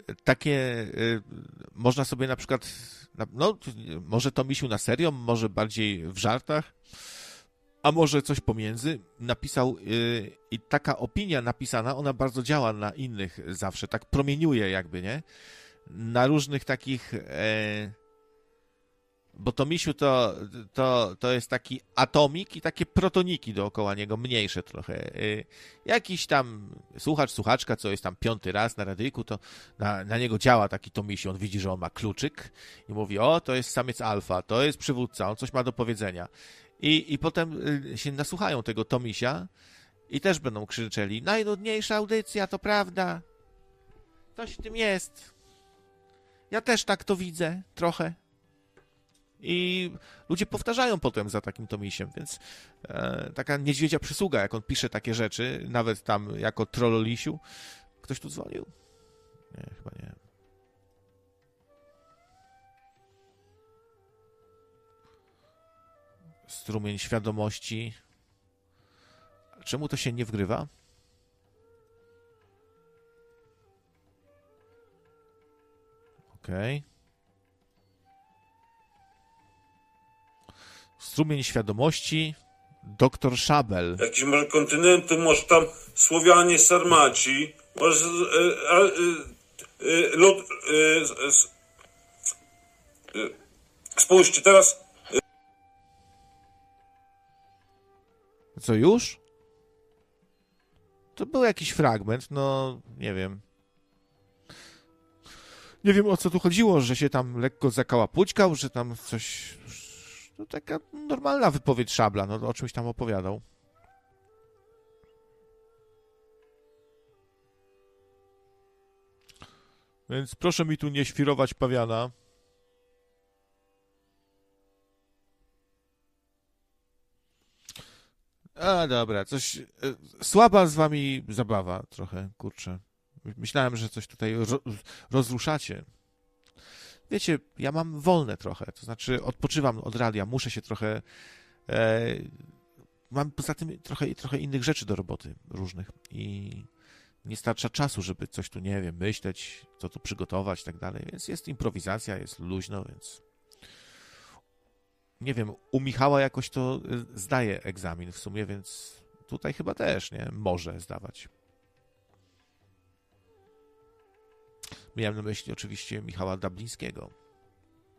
takie można sobie na przykład, no może to misiu na serio, może bardziej w żartach, a może coś pomiędzy, napisał i taka opinia napisana, ona bardzo działa na innych zawsze, tak promieniuje jakby, nie? Na różnych takich, bo to misiu to jest taki atomik i takie protoniki dookoła niego, mniejsze trochę. Jakiś tam słuchacz, słuchaczka, co jest tam 5. raz na radyjku, to na niego działa taki to misiu, on widzi, że on ma kluczyk i mówi, o, to jest samiec alfa, to jest przywódca, on coś ma do powiedzenia. I potem się nasłuchają tego Tomisia i też będą krzyczeli, najnudniejsza audycja, to prawda. Coś w tym jest. Ja też tak to widzę, trochę. I ludzie powtarzają potem za takim Tomisiem, więc taka niedźwiedzia przysługa, jak on pisze takie rzeczy, nawet tam jako trollolisiu. Ktoś tu dzwonił? Nie, chyba nie. Strumień świadomości. Czemu to się nie wgrywa? Okej. Strumień świadomości. Doktor Szabel. Jakieś może kontynenty, może tam Słowianie, Sarmaci, może spójrzcie teraz. Co, już? To był jakiś fragment, no nie wiem. Nie wiem, o co tu chodziło, że się tam lekko zakałapućkał, że tam coś... No taka normalna wypowiedź Szabla, no o czymś tam opowiadał. Więc proszę mi tu nie świrować pawiana. A dobra, coś... Słaba z wami zabawa trochę, kurczę. Myślałem, że coś tutaj rozruszacie. Wiecie, ja mam wolne trochę, to znaczy odpoczywam od radia, muszę się trochę... mam poza tym trochę innych rzeczy do roboty różnych i nie starcza czasu, żeby coś tu, nie wiem, myśleć, co tu przygotować i tak dalej, więc jest improwizacja, jest luźno, więc... Nie wiem, u Michała jakoś to zdaje egzamin w sumie, więc tutaj chyba też, nie? Może zdawać. Miałem na myśli oczywiście Michała Dablińskiego.